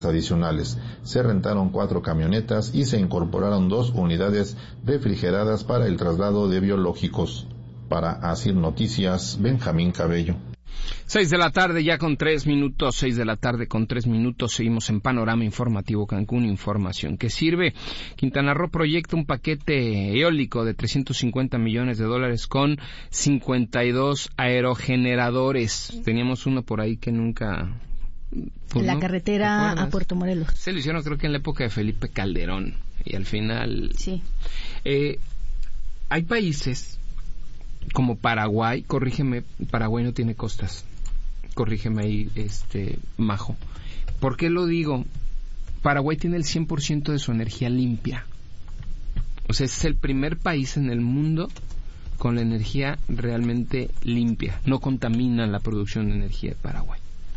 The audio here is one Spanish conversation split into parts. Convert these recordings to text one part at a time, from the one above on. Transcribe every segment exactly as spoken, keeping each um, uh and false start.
adicionales. Se rentaron cuatro camionetas y se incorporaron dos unidades refrigeradas para el traslado de biológicos. Para Asir Noticias, Benjamín Cabello. Seis de la tarde ya con tres minutos, seis de la tarde con tres minutos, seguimos en Panorama Informativo Cancún, información que sirve. Quintana Roo proyecta un paquete eólico de trescientos cincuenta millones de dólares con cincuenta y dos aerogeneradores. Teníamos uno por ahí que nunca... Pues, en la carretera a Puerto Morelos. Se lo hicieron creo que en la época de Felipe Calderón y al final... Sí. Eh, hay países como Paraguay, corrígeme, Paraguay no tiene costas, corrígeme ahí, este, Majo. ¿Por qué lo digo? Paraguay tiene el cien por ciento de su energía limpia. O sea, es el primer país en el mundo con la energía realmente limpia. No contaminan la producción de energía de Paraguay.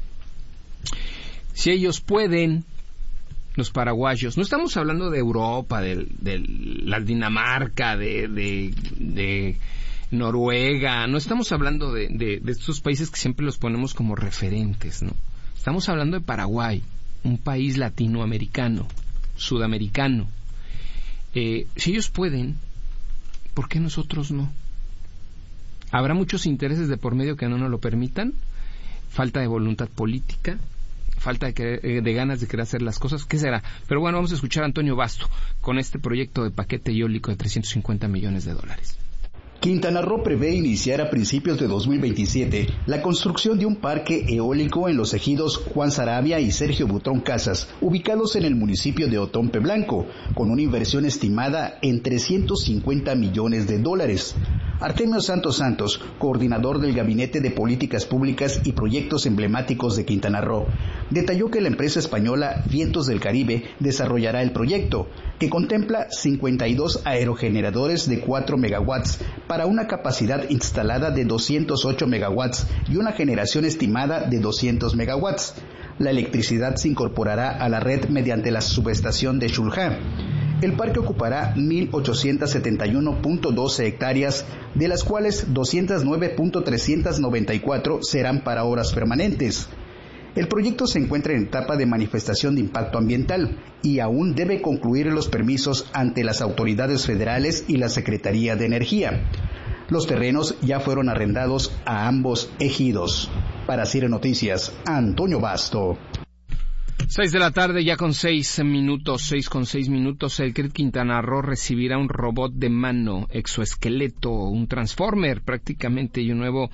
Si ellos pueden, los paraguayos, no estamos hablando de Europa, de, de la Dinamarca, de, de, de Noruega, no estamos hablando de, de, de estos países que siempre los ponemos como referentes, ¿no? Estamos hablando de Paraguay, un país latinoamericano, sudamericano. Eh, si ellos pueden, ¿por qué nosotros no? ¿Habrá muchos intereses de por medio que no nos lo permitan? ¿Falta de voluntad política? ¿Falta de, que, de ganas de querer hacer las cosas? ¿Qué será? Pero bueno, vamos a escuchar a Antonio Basto con este proyecto de paquete eólico de trescientos cincuenta millones de dólares. Quintana Roo prevé iniciar a principios de dos mil veintisiete la construcción de un parque eólico en los ejidos Juan Sarabia y Sergio Butrón Casas, ubicados en el municipio de Otompe Blanco, con una inversión estimada en trescientos cincuenta millones de dólares. Artemio Santos Santos, coordinador del Gabinete de Políticas Públicas y Proyectos Emblemáticos de Quintana Roo, detalló que la empresa española Vientos del Caribe desarrollará el proyecto, que contempla cincuenta y dos aerogeneradores de cuatro megawatts para una capacidad instalada de doscientos ocho megawatts y una generación estimada de doscientos megawatts. La electricidad se incorporará a la red mediante la subestación de Xuljá. El parque ocupará mil ochocientos setenta y uno punto doce hectáreas, de las cuales doscientos nueve punto trescientos noventa y cuatro serán para obras permanentes. El proyecto se encuentra en etapa de manifestación de impacto ambiental y aún debe concluir los permisos ante las autoridades federales y la Secretaría de Energía. Los terrenos ya fueron arrendados a ambos ejidos. Para Cire Noticias, Antonio Basto. Seis de la tarde ya con seis minutos, seis con seis minutos, el C R I T Quintana Roo recibirá un robot de mano, exoesqueleto, un transformer prácticamente y un nuevo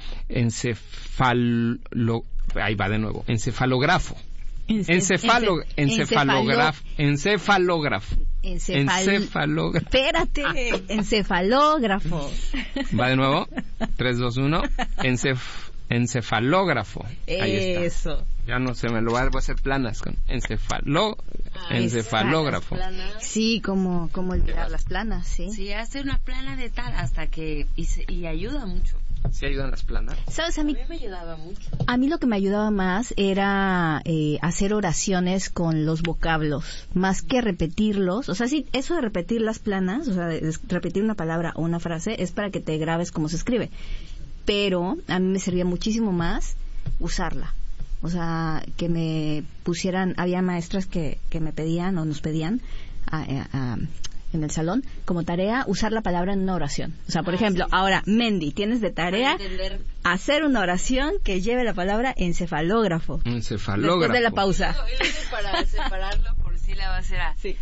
encefalo, ahí va de nuevo, encefalógrafo. Ence, Encefalo, ence, encefalógrafo, encefalógrafo. Encefal... Encefalógrafo. Espérate, encefalógrafo. Va de nuevo, tres, dos, uno, encef... encefalógrafo. Ahí está. Eso. Ya no se me lo voy a hacer planas con encefalo, ah, encefalógrafo. Sí, como como olvidar las planas, sí. Sí, hace una plana de tal hasta que y, se, y ayuda mucho. ¿Sí ayudan las planas? ¿Sabes? A mí, a mí me ayudaba mucho. A mí lo que me ayudaba más era eh, hacer oraciones con los vocablos, más que repetirlos. O sea, sí, eso de repetir las planas, o sea, de repetir una palabra o una frase, es para que te grabes cómo se escribe. Pero a mí me servía muchísimo más usarla. O sea, que me pusieran, había maestras que, que me pedían o nos pedían a, a, a, en el salón como tarea usar la palabra en una oración. O sea, por ah, ejemplo, sí. Ahora, Mendy, tienes de tarea hacer una oración que lleve la palabra encefalógrafo. Encefalógrafo. Después de la pausa. No, para separarlo por sílabas será sí.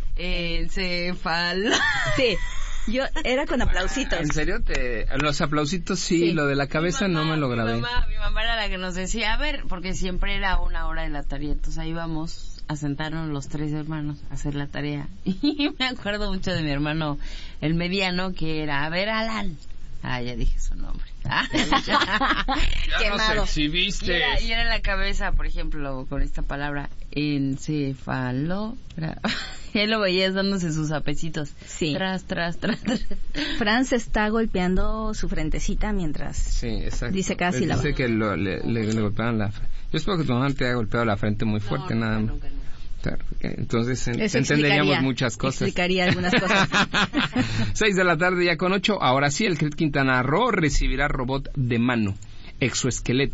Encefalo. Sí. Yo era con aplausitos. ¿En serio? Te, los aplausitos sí, sí. Lo de la cabeza mamá, no me lo grabé. Mi mamá, mi mamá era la que nos decía, a ver, porque siempre era una hora de la tarea, entonces ahí íbamos a sentarnos los tres hermanos a hacer la tarea. Y me acuerdo mucho de mi hermano, el mediano, que era, a ver, Alan. Ah, ya dije su nombre. Ah, ya nos exhibiste. Y era, y era en la cabeza, por ejemplo, con esta palabra, encefalo. Él lo veías dándose sus apecitos. Sí. Tras, tras, tras, tras. Franz está golpeando su frentecita mientras sí, exacto. dice casi la Dice que lo, le, le, le golpeaban la frente. Yo espero que tu mamá te haya golpeado la frente muy fuerte, no, nada nunca, nunca, nunca. Claro, entonces en, entenderíamos muchas cosas. Explicaría algunas cosas. Seis de la tarde ya con ocho. Ahora sí, el C R I T Quintana Roo recibirá robot de mano, exoesqueleto.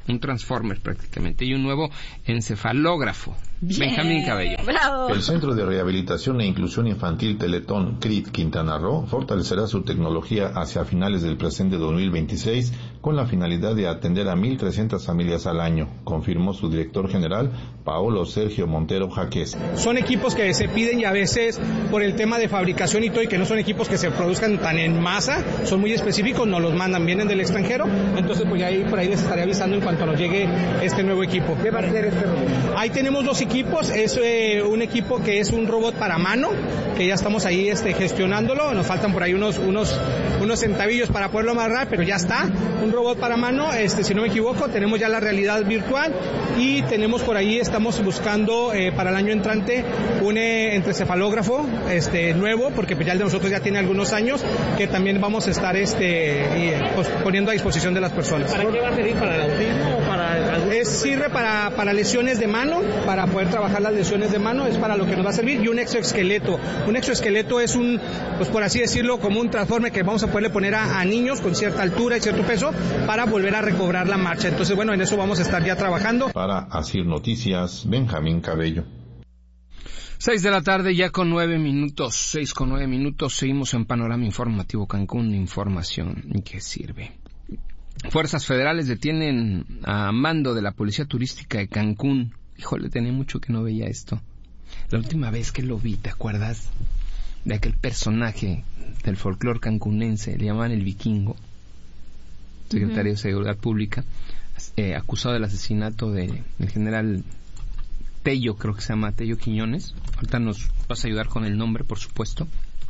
un Transformer prácticamente, y un nuevo encefalógrafo. Bien. Benjamín Cabello. Bravo. El Centro de Rehabilitación e Inclusión Infantil Teletón C R I T Quintana Roo fortalecerá su tecnología hacia finales del presente dos mil veintiséis con la finalidad de atender a mil trescientas familias al año, confirmó su director general, Paolo Sergio Montero Jaques. Son equipos que se piden y a veces por el tema de fabricación y todo, y que no son equipos que se produzcan tan en masa, son muy específicos, nos los mandan, vienen del extranjero, entonces pues ahí por ahí les estaré avisando en cuanto nos llegue este nuevo equipo. ¿Qué va a ser este robot? Ahí tenemos dos equipos, es eh, un equipo que es un robot para mano, que ya estamos ahí este, gestionándolo, nos faltan por ahí unos unos unos centavillos para poderlo amarrar, pero ya está, un robot para mano, este si no me equivoco, tenemos ya la realidad virtual y tenemos por ahí, estamos buscando eh, para el año entrante un eh, encefalógrafo este nuevo, porque pues ya el de nosotros ya tiene algunos años, que también vamos a estar este y, pues, poniendo a disposición de las personas. ¿Para qué va a servir? ¿Para el autismo o para algún... Es, sirve para, para lesiones de mano, para poder trabajar las lesiones de mano, es para lo que nos va a servir, y un exoesqueleto. Un exoesqueleto es un, pues por así decirlo, como un transforme que vamos a poderle poner a, a niños con cierta altura y cierto peso para volver a recobrar la marcha. Entonces, bueno, en eso vamos a estar ya trabajando. Para Asir Noticias, Benjamín Cabello. Seis de la tarde, ya con nueve minutos, seis con nueve minutos, seguimos en Panorama Informativo Cancún, información que sirve. Fuerzas federales detienen a mando de la Policía Turística de Cancún. Híjole, tenía mucho que no veía esto. La última vez que lo vi, ¿te acuerdas? De aquel personaje del folclore cancunense, le llamaban el Vikingo, secretario uh-huh. de Seguridad Pública, eh, acusado del asesinato de, del general Tello, creo que se llama Tello Quiñones. Ahorita nos vas a ayudar con el nombre, por supuesto.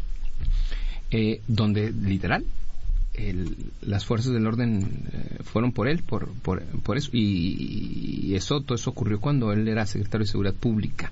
Eh, donde, literal, el, las fuerzas del orden eh, fueron por él, por, por, por eso. Y, y eso, todo eso ocurrió cuando él era secretario de Seguridad Pública.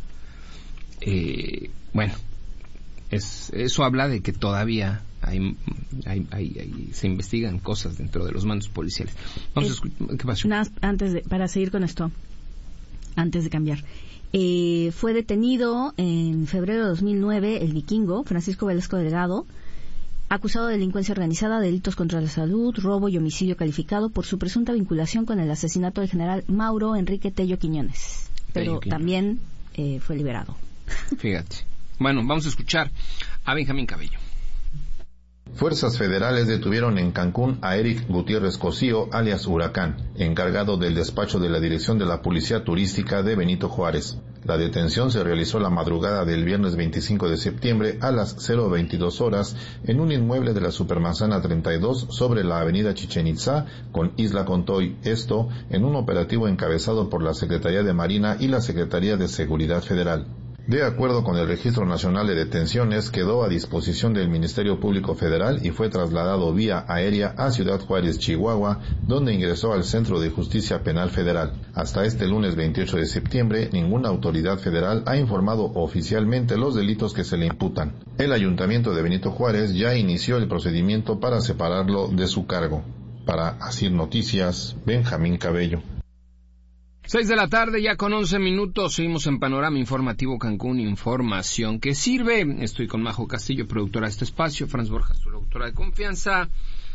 Eh, bueno, es, eso habla de que todavía hay, hay, hay, hay, se investigan cosas dentro de los mandos policiales. Vamos eh, a escuchar, ¿qué pasó? Nada, antes de, para seguir con esto, antes de cambiar. Eh, fue detenido en febrero de dos mil nueve el Vikingo, Francisco Velasco Delgado, acusado de delincuencia organizada, delitos contra la salud, robo y homicidio calificado por su presunta vinculación con el asesinato del general Mauro Enrique Tello Quiñones. Pero Tello Quiñones. también eh, fue liberado. Fíjate. Bueno, vamos a escuchar a Benjamín Cabello. Fuerzas federales detuvieron en Cancún a Eric Gutiérrez Cosío, alias Huracán, encargado del despacho de la Dirección de la Policía Turística de Benito Juárez. La detención se realizó la madrugada del viernes veinticinco de septiembre a las cero veintidós horas en un inmueble de la Supermanzana treinta y dos sobre la avenida Chichén Itzá con Isla Contoy, esto en un operativo encabezado por la Secretaría de Marina y la Secretaría de Seguridad Federal. De acuerdo con el Registro Nacional de Detenciones, quedó a disposición del Ministerio Público Federal y fue trasladado vía aérea a Ciudad Juárez, Chihuahua, donde ingresó al Centro de Justicia Penal Federal. Hasta este lunes veintiocho de septiembre, ninguna autoridad federal ha informado oficialmente los delitos que se le imputan. El Ayuntamiento de Benito Juárez ya inició el procedimiento para separarlo de su cargo. Para Asir Noticias, Benjamín Cabello. Seis de la tarde, ya con once minutos, seguimos en Panorama Informativo Cancún, información que sirve. Estoy con Majo Castillo, productora de este espacio, Franz Borjas, tu productora de confianza.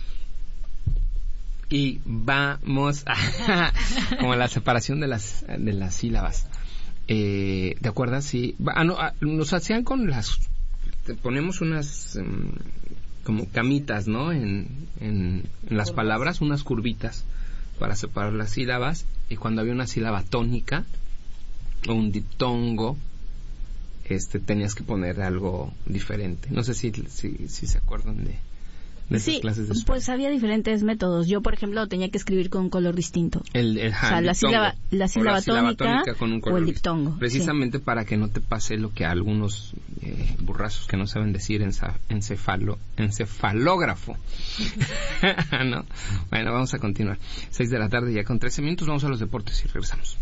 Y vamos a... como la separación de las de las sílabas. Eh, ¿Te acuerdas? Sí. Ah, no, ah, nos hacían con las... Te ponemos unas... Um, como camitas, ¿no? En, en, en las palabras, unas curvitas para separar las sílabas, y cuando había una sílaba tónica o un diptongo, este tenías que poner algo diferente. No sé si si, si se acuerdan de, de esas sí, clases de español. Pues había diferentes métodos. Yo, por ejemplo, tenía que escribir con un color distinto. El, el, o sea, el la sílaba, la sílaba, la sílaba tónica, tónica con un color o el diptongo. Precisamente sí. Para que no te pase lo que a algunos eh, burrazos que no saben decir enza, encefalo, encefalógrafo. ¿No? Bueno, vamos a continuar. Seis de la tarde, ya con trece minutos, vamos a los deportes y regresamos.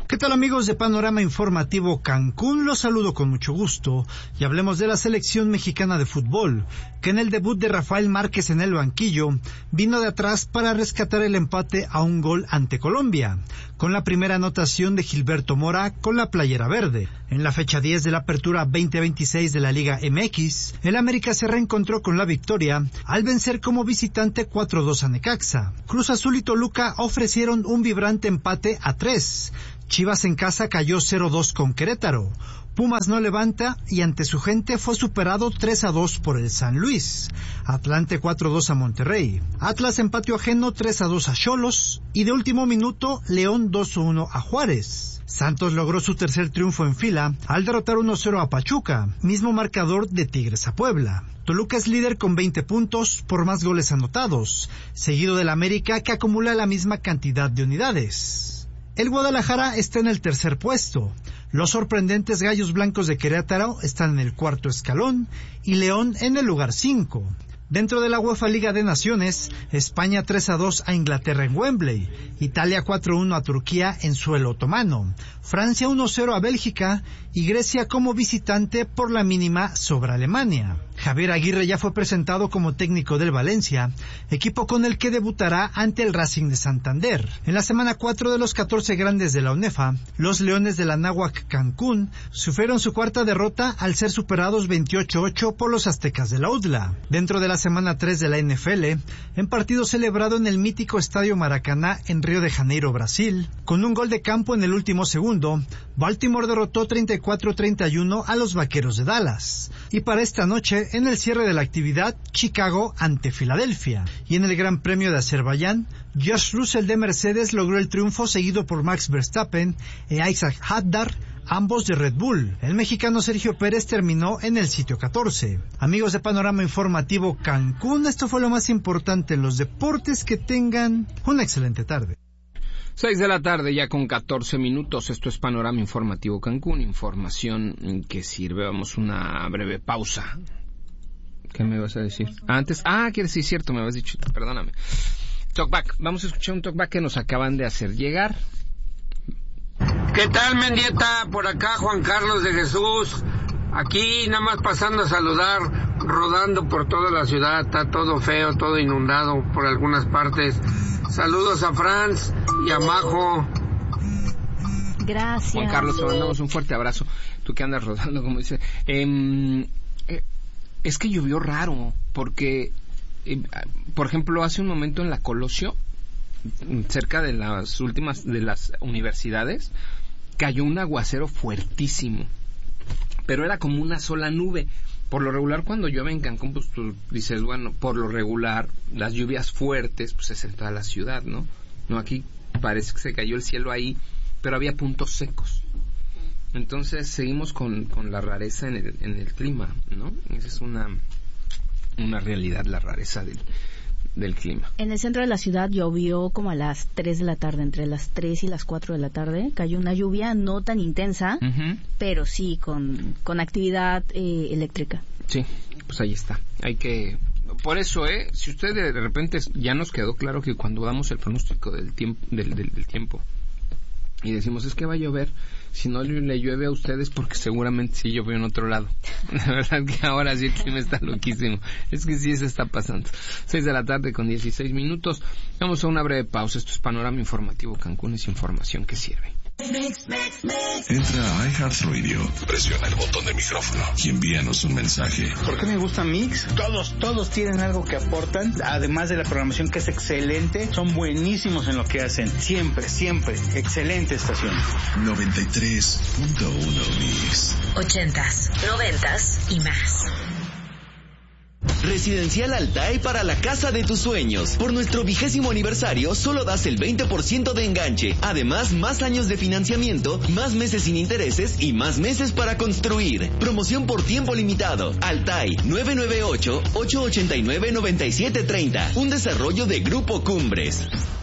¿Qué tal, amigos de Panorama Informativo Cancún? Los saludo con mucho gusto y hablemos de la selección mexicana de fútbol, que en el debut de Rafael Márquez en el banquillo vino de atrás para rescatar el empate a un gol ante Colombia, con la primera anotación de Gilberto Mora con la playera verde. En la fecha diez de la apertura veinte veintiséis de la Liga M X, el América se reencontró con la victoria al vencer como visitante cuatro dos a Necaxa. Cruz Azul y Toluca ofrecieron un vibrante empate a tres. Chivas en casa cayó cero dos con Querétaro. Pumas no levanta y ante su gente fue superado tres a dos por el San Luis. Atlante cuatro dos a Monterrey. Atlas en patio ajeno tres a dos a Xolos. Y de último minuto, León dos a uno a Juárez. Santos logró su tercer triunfo en fila al derrotar uno cero a Pachuca, mismo marcador de Tigres a Puebla. Toluca es líder con veinte puntos por más goles anotados, seguido del América, que acumula la misma cantidad de unidades. El Guadalajara está en el tercer puesto. Los sorprendentes Gallos Blancos de Querétaro están en el cuarto escalón y León en el lugar cinco. Dentro de la UEFA Liga de Naciones, España tres a dos a Inglaterra en Wembley, Italia cuatro a uno a Turquía en suelo otomano, Francia uno cero a Bélgica y Grecia como visitante por la mínima sobre Alemania. Javier Aguirre ya fue presentado como técnico del Valencia, equipo con el que debutará ante el Racing de Santander. En la semana cuatro de los catorce grandes de la UNEFA, los Leones de la Náhuac Cancún sufrieron su cuarta derrota al ser superados veintiocho a ocho por los Aztecas de la U D L A. Dentro de la semana tres de la N F L, en partido celebrado en el mítico Estadio Maracaná en Río de Janeiro, Brasil, con un gol de campo en el último segundo, Baltimore derrotó treinta y cuatro a treinta y uno a los Vaqueros de Dallas. Y para esta noche, en el cierre de la actividad, Chicago ante Filadelfia. Y en el Gran Premio de Azerbaiyán, George Russell de Mercedes logró el triunfo seguido por Max Verstappen e Isaac Hadjar, ambos de Red Bull. El mexicano Sergio Pérez terminó en el sitio catorce. Amigos de Panorama Informativo Cancún, esto fue lo más importante en los deportes. Que tengan una excelente tarde. Seis de la tarde ya con catorce minutos. Esto es Panorama Informativo Cancún, información que sirve. Vamos a una breve pausa. ¿Qué me vas a decir? Antes, ah, que sí, cierto, me habías dicho, perdóname. Talkback, vamos a escuchar un talkback que nos acaban de hacer llegar. ¿Qué tal, Mendieta? Por acá Juan Carlos de Jesús. Aquí nada más pasando a saludar, rodando por toda la ciudad. Está todo feo, todo inundado por algunas partes. Saludos a Franz y a Majo. Gracias. Juan Carlos, te mandamos un fuerte abrazo. Tú que andas rodando, como dice. Eh, eh, es que llovió raro, porque, eh, por ejemplo, hace un momento en la Colosio, cerca de las últimas de las universidades, cayó un aguacero fuertísimo, pero era como una sola nube. Por lo regular, cuando llueve en Cancún, pues tú dices, bueno, por lo regular, las lluvias fuertes, pues es en toda la ciudad, ¿no? No, aquí parece que se cayó el cielo ahí, pero había puntos secos. Entonces, seguimos con, con la rareza en el, en el clima, ¿no? Esa es una, una realidad, la rareza del, del clima. En el centro de la ciudad llovió como a las tres de la tarde, entre las tres y las cuatro de la tarde. Cayó una lluvia no tan intensa, uh-huh. pero sí con, con actividad eh, eléctrica. Sí, pues ahí está. Hay que... Por eso, ¿eh? Si usted de repente ya nos quedó claro que cuando damos el pronóstico del tiempo, del, del, del tiempo y decimos, es que va a llover, si no le llueve a ustedes porque seguramente sí llovió en otro lado. La verdad que ahora sí el clima está loquísimo. Es que sí se está pasando. Seis de la tarde con dieciséis minutos. Vamos a una breve pausa. Esto es Panorama Informativo Cancún, es información que sirve. Entra a iHeartRadio, presiona el botón de micrófono y envíanos un mensaje. ¿Por qué me gusta Mix? Todos, todos tienen algo que aportan, además de la programación que es excelente, son buenísimos en lo que hacen, siempre, siempre, excelente estación. noventa y tres punto uno Mix. Ochentas, noventas y más. Residencial Altay para la casa de tus sueños. Por nuestro vigésimo aniversario, solo das el veinte por ciento de enganche. Además, más años de financiamiento, más meses sin intereses y más meses para construir. Promoción por tiempo limitado. Altay, nueve nueve ocho, ocho ocho nueve, nueve siete tres cero. Un desarrollo de Grupo Cumbres.